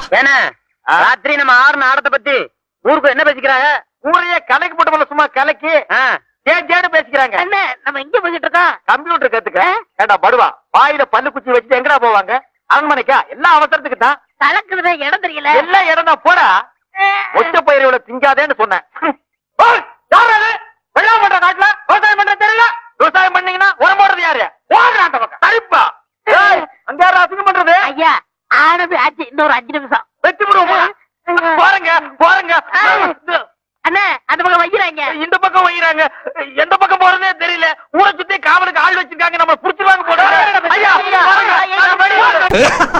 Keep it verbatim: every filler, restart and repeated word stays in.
ஏன்னா ராத்திரி நம்ம ஆறு ஆடத்தை பத்தி ஊருக்கு என்ன பேசிக்கிறாங்க? ஊரையே கலைக்கு போட்டு சும்மா கலைக்கு ஜேஜேன்னு பேசிக்கிறாங்க. என்ன நம்ம எங்க பேசிட்டு இருக்கோம்? கம்ப்யூட்டர் கத்துக்க. ஏண்டா படுவா, வாயில பல்லு குச்சி வச்சுட்டு எங்கடா போவாங்க? அரண்மனைக்கா? எல்லா அவசரத்துக்கு தான். கலக்குறத இடம் தெரியல. எல்லா இடம் தான். போடா, ஒச்ச பயிரோட திங்காதேன்னு சொன்னேன். வெள்ளாம பண்ற காட்டுல விவசாயம் பண்ற தெரியல. விவசாயம் பண்ணீங்கன்னா உரம் போடுறது யாரு? ஓடுறான் பக்கம் தரிப்பா. அங்க யாரும் அசிங்கம் பண்றது? ஐயா ஆனது ஆச்சு, இன்னொரு அஞ்சு நிமிஷம் வெட்டி விடுவோம். போறங்க போறங்க. அண்ணா அந்த பக்கம் வைக்கிறாங்க, இந்த பக்கம் வைக்கிறாங்க. எந்த பக்கம் போறதே தெரியல. ஊரை சுத்தி காவலுக்கு ஆள் வச்சிருக்காங்க. நம்ம புடிச்சிருவாங்க போட. ஐயா